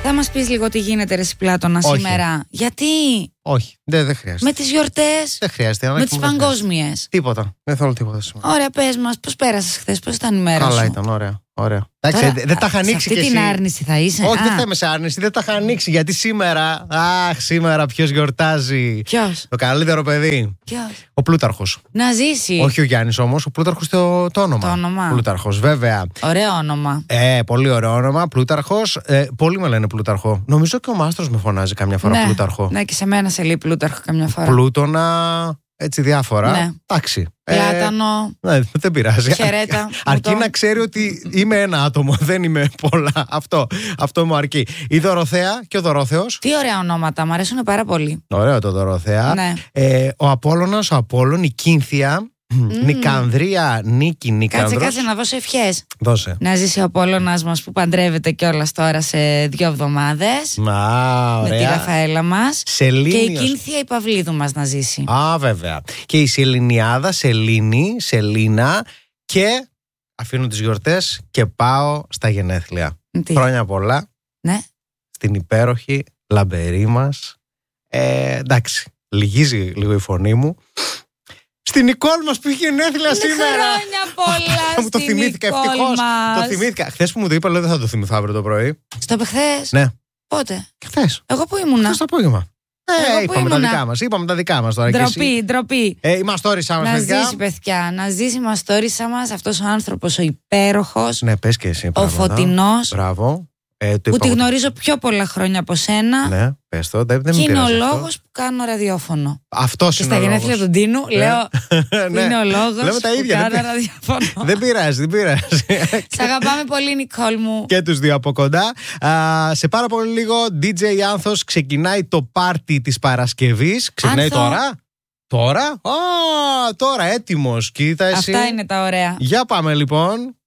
Θα μας πεις λίγο τι γίνεται, ρε Πλάτωνα, σήμερα? Γιατί? Όχι, δεν χρειάζεται. Με τις γιορτές, δεν χρειάζεται. με τις παγκόσμιες. Τίποτα. Δεν θέλω τίποτα σήμερα. Ωραία, πες μας, πώς πέρασες χθες, πώς ήταν η μέρα σου? Καλά ήταν, ωραία. Εντάξει, δεν τα είχα ανοίξει και εσύ. Αυτή την άρνηση θα είσαι? Όχι, δεν θα είμαι σε άρνηση, δεν τα είχα ανοίξει. Γιατί σήμερα ποιος γιορτάζει? Ποιος? Το καλύτερο παιδί. Ποιος? Ο Πλούταρχος. Να ζήσει. Όχι ο Γιάννης όμως, ο Πλούταρχος το όνομα. Το όνομα. Πλούταρχος, βέβαια. Ωραίο όνομα. Πολύ ωραίο όνομα. Πλούταρχος. Πολλοί με λένε Πλούταρχο. Νομίζω και ο Μάστρος με φωνάζει καμιά φορά Πλούταρχο. Ναι, και σε μένα σε λέει Πλούταρχο καμιά φορά. Πλούτονα, έτσι διάφορα. Ναι. Εντάξει. Πλάτανο. Ναι, δεν πειράζει. Χαιρέτα. Αρκεί να ξέρει ότι είμαι ένα άτομο, δεν είμαι πολλά. Αυτό μου αρκεί. Η Δωροθέα και ο Δωρόθεος. Τι ωραία ονόματα, μου αρέσουν πάρα πολύ. Ωραίο το Δωροθέα. Ναι. Ο Απόλλωνας, ο Απόλλων, η Κίνθια. Νικανδρία, Νίκη, Νίκανδρος. Κάτσε να δώσω ευχές. Δώσε. Να ζήσει ο Απόλλωνας μας που παντρεύεται κιόλας τώρα σε 2 εβδομάδες. Ωραία. Με τη Ραφαέλα μας. Σελήνιος. Και η Κίνθια η Παυλίδου μας να ζήσει. Βέβαια. Και η Σεληνιάδα, Σελήνη, Σελίνα. Και αφήνω τις γιορτές και πάω στα γενέθλια. Χρόνια πολλά. Ναι. Στην υπέροχη λαμπερή μας. Εντάξει, λυγίζει λίγο η φωνή μου. Στην Νικόλ μας που είχε γενέθλια σήμερα. Χρόνια πολλά. Μου το θυμήθηκα ευτυχώς. Το θυμήθηκα. Χθες που μου το είπα, λέω δεν θα το θυμηθώ αύριο το πρωί. Στο είπε χθες? Ναι. Πότε? Χθες. Εγώ που ήμουνα? Χθες το απόγευμα. Είπαμε τα δικά μας τώρα. Ντροπή. Η μαστόρισα μας, να ζήσει, παιδιά. Να ζήσει η μαστόρισα μας, αυτός ο άνθρωπος ο υπέροχος. Ναι, πες και εσύ. Ο φωτεινός. Μπράβο. Που τη γνωρίζω πιο πολλά χρόνια από σένα. Ναι, πες το. Δεν και είναι ο λόγος που κάνω ραδιόφωνο. Αυτός είναι ο λόγος. Και στα γενέθλια του Ντίνου λέω είναι ο λόγος που κάνω ραδιόφωνο. Δεν πειράζει. Σ' αγαπάμε πολύ, Νικόλ μου. Και τους δύο από κοντά. Σε πάρα πολύ λίγο DJ Άνθος ξεκινάει το πάρτι της Παρασκευής. Ξεκινάει τώρα. Τώρα έτοιμος. Κοίτα εσύ. Αυτά είναι τα ωραία. Για πάμε λοιπόν.